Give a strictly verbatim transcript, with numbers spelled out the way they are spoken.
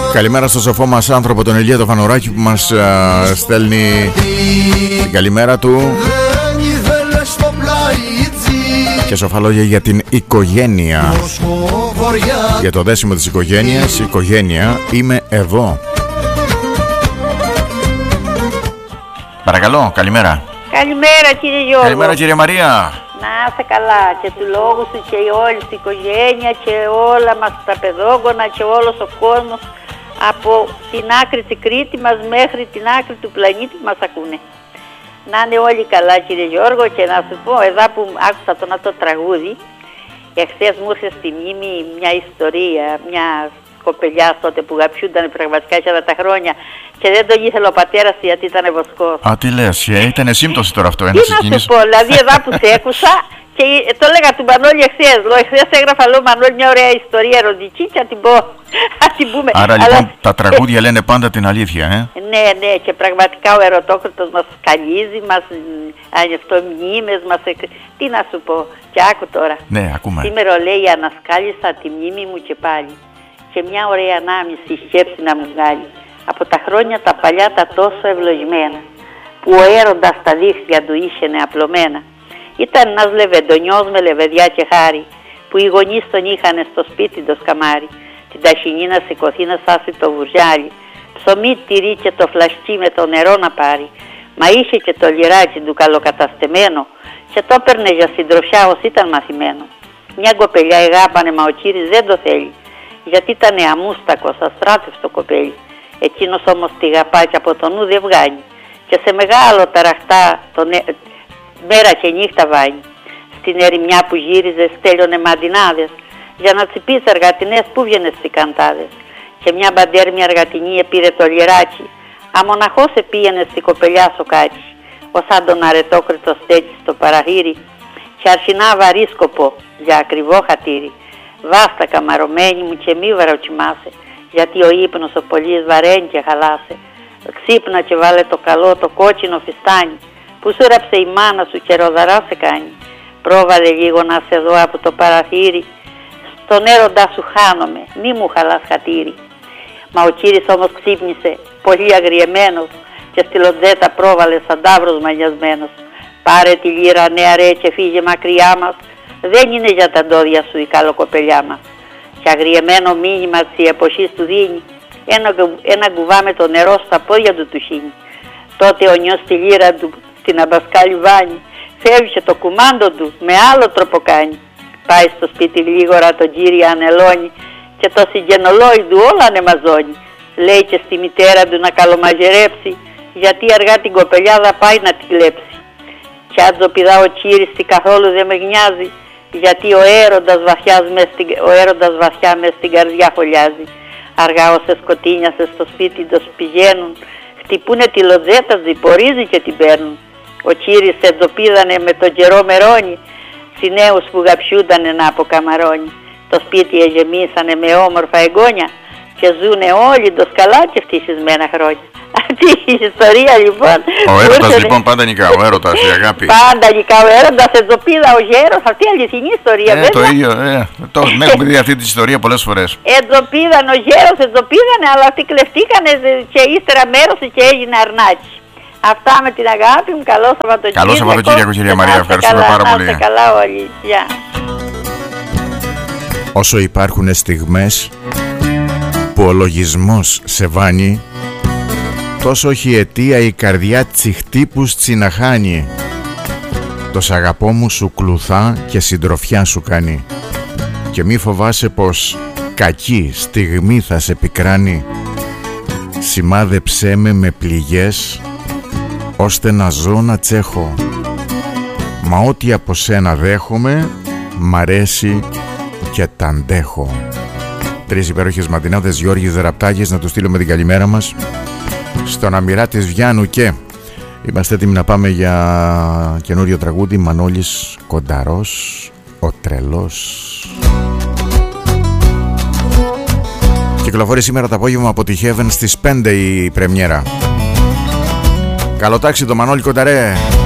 Καλημέρα στο σοφό μας άνθρωπο τον Ηλία το Φανουράκη που μας α, στέλνει την καλημέρα του και σοφαλόγια για την οικογένεια, για το δέσιμο της οικογένειας. Οικογένεια, είμαι εδώ. Παρακαλώ, καλημέρα. Καλημέρα κύριε Γιώργο. Καλημέρα κύριε Μαρία. Να είσαι καλά και του λόγου σου και η όλη η οικογένεια και όλα μας τα παιδόγωνα και όλος ο κόσμος από την άκρη της Κρήτη μας μέχρι την άκρη του πλανήτη μας ακούνε. Να είναι όλοι καλά κύριε Γιώργο, και να σου πω εδώ που άκουσα τον αυτό τραγούδι, εχθές μου ήρθε στη μνήμη μια ιστορία μια κοπελιάς τότε που γαψούνταν πραγματικά και τα χρόνια και δεν τον ήθελε ο πατέρας γιατί ήταν βοσκός. Α, τι λες, ήταν σύμπτωση τώρα αυτό. Τι να σου πω, δηλαδή εδώ που σε έκουσα και το έλεγα του Μανώλη εχθές. Λέω εχθές έγραφα, λέω Μανώλη, μια ωραία ιστορία ερωτική και θα την πω. την πούμε. Άρα λοιπόν αλλά... τα τραγούδια λένε πάντα την αλήθεια, ε? Ναι, ναι, και πραγματικά ο ερωτόκριτος μας καλύζει, μας ανευτομνήμες, μας... Τι να σου πω, και άκου τώρα. Ναι, ακούμε. Σήμερα λέει ανασκάλισα τη μνήμη μου και πάλι και μια ωραία ανάμνηση σκέψη να μου βγάλει από τα χρόνια τα παλιά τα τόσο ευλογημένα που ο έρωτας τα δίχτυα του είχε απλωμένα. Ήταν ένας λεβεντονιός με λεβεδιά και χάρη που οι γονείς τον είχαν στο σπίτι το σκαμάρι, την ταχυνή να σηκωθεί να σάσει το βουρζάλι, ψωμί, τυρί και το φλασκί με το νερό να πάρει, μα είχε και το λιράκι του καλοκαταστεμένο και το έπαιρνε για συντροφιά ως ήταν μαθημένο. Μια κοπελιά εγάπανε μα ο κύρις δεν το θέλει, γιατί ήταν αμούστακος, αστράτευτο κοπέλι. Εκείνος όμως τη γαπά και από το νου δεν βγάνει και σε μεγάλο ταραχτά τον... μέρα και νύχτα βάνει. Στην ερημιά που γύριζε στέλνωνε μαντινάδες για να τσιπείς εργατινές που βγαινε στις καντάδες. Και μια μπαντέρμια εργατινή επήρε το λιράκι, αμοναχώς επήγαινε στη κοπελιά σοκάκι. Ο σαν τον αρετόκριτο στέκει στο παραθύρι και αρχινά βαρίσκοπο για ακριβό χατήρι. Βάστα καμαρωμένη μου και μη βαρατσιμάσαι, γιατί ο ύπνος ο πολύς βαραίνει και χαλάσε. Ξύπνα και βάλε το καλό το κόκκινο φιστάνι που σου ράψε η μάνα σου και ροδαρά σε κάνει. Πρόβαλε λίγο να σε δω από το παραθύρι, στον έρωτά σου χάνομαι, μη μου χαλάς χατήρι. Μα ο κύρις όμως ξύπνησε πολύ αγριεμένος και στη λοντζέτα πρόβαλε σαν ταύρος μανιασμένος. Πάρε τη λύρα νέα ρε και φύγε μακριά μας, δεν είναι για τα ντόδια σου η καλοκοπελιά μας. Και αγριεμένο μήνυμα της εποχής του δίνει, ένα, ένα κουβά με το νερό στα πόδια του του χύνει. Τότε ο νιός τη λύρα του στην αμπασκάλη βάνει, φεύγει το κουμάντο του, με άλλο τρόπο κάνει. Πάει στο σπίτι γλίγορα τον κύριο ανελώνει και το συγγενολόι του όλα ανεμαζώνει. Λέει και στη μητέρα του να καλομαζερέψει, γιατί αργά την κοπελιά θα πάει να τη κλέψει. Κι άτζο πηδά ο κύρις τι καθόλου δεν με νοιάζει, γιατί ο έρωτας, μες στην, ο έρωτας βαθιά μες στην καρδιά χωλιάζει. Αργά όσες σκοτίνιασε στο σπίτι τους πηγαίνουν, χτυπούνε τη λοτζέτα, ζυπορίζει και την παίρνουν. Ο κύρις εντοπίδανε με τον καιρό μερώνει, συνέους που γαψιούντανε να αποκαμαρώνει. Το σπίτι εγεμίσανε με όμορφα εγγόνια και ζουνε όλοι το καλά και ευτυχισμένα χρόνια. Αυτή η ιστορία λοιπόν. Ο έρωτας λοιπόν πάντα νικά, ο έρωτας, η αγάπη. Πάντα νικά, ο έρωτας, εντοπίδα, ο γέρος, αυτή η αληθινή ιστορία. Ε, το ίδιο, ε, το, με έχουμε δει αυτή τη ιστορία πολλές φορές. Εντοπίδαν ο γέρος, εντοπίδανε, αλλά αυτοί κλεφτήκανε και ύστερα μέρος και έγινε αρνάκι. Αυτά με την αγάπη μου, καλό Σαββατοκύριακο. Καλό Σαββατοκύριακο κυρία Μαρία, ευχαριστούμε πάρα πολύ. Να είστε καλά όλοι, γεια. Όσο υπάρχουν στιγμές που ο λογισμός σε βάνει, τόσο έχει αιτία η καρδιά τσιχτύπους τσιναχάνει. Το σ' αγαπώ μου σου κλουθά και συντροφιά σου κάνει. Και μη φοβάσαι πως κακή στιγμή θα σε πικράνει. Σημάδεψέ με με πληγές, ώστε να ζω να τσέχω. Μα ό,τι από σένα δέχομαι, μ' αρέσει και τα αντέχω. Τρεις υπέροχες μαντινάδες, Γιώργης Δεραπτάγης, να του στείλουμε την καλημέρα μας στον Αμυράτης Βιάνου. Και είμαστε έτοιμοι να πάμε για καινούριο τραγούδι. Μανώλης Κονταρός, ο τρελός. Κυκλοφορεί σήμερα το απόγευμα από τη Heaven στις πέντε η πρεμιέρα. Καλό τάξη το Μανώλη Κονταρέ.